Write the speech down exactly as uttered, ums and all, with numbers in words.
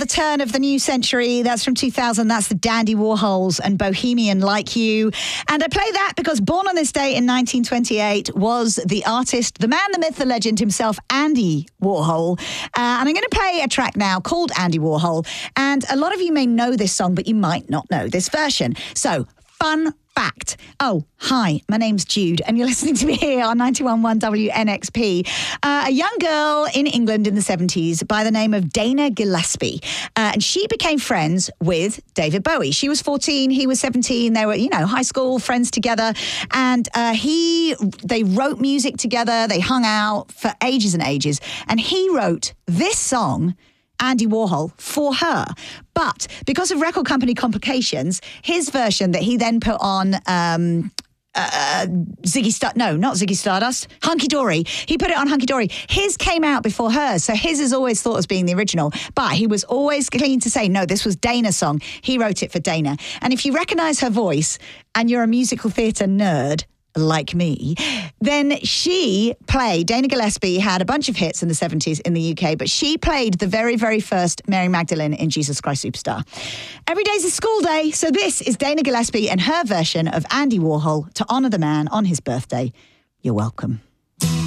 the turn of the new century. That's from two thousand. That's the Dandy Warhols and Bohemian Like You. And I play that because born on this day in nineteen twenty-eight was the artist, the man, the myth, the legend himself, Andy Warhol. Uh, and I'm going to play a track now called Andy Warhol. And a lot of you may know this song, but you might not know this version. So, fun fact. Oh, hi, my name's Jude, and you're listening to me here on ninety-one point one W N X P. Uh, a young girl in England in the seventies by the name of Dana Gillespie. Uh, and she became friends with David Bowie. She was fourteen, he was seventeen. They were, you know, high school friends together. And uh, he, they wrote music together. They hung out for ages and ages. And he wrote this song, Andy Warhol, for her. But because of record company complications, his version that he then put on um, uh, Ziggy Star, no, not Ziggy Stardust, Hunky Dory. He put it on Hunky Dory. His came out before hers, so his is always thought as being the original. But he was always clean to say, no, this was Dana's song. He wrote it for Dana. And if you recognise her voice and you're a musical theatre nerd, like me, then she played, Dana Gillespie had a bunch of hits in the seventies in the U K, but she played the very, very first Mary Magdalene in Jesus Christ Superstar. Every day's a school day, so this is Dana Gillespie and her version of Andy Warhol to honour the man on his birthday. You're welcome.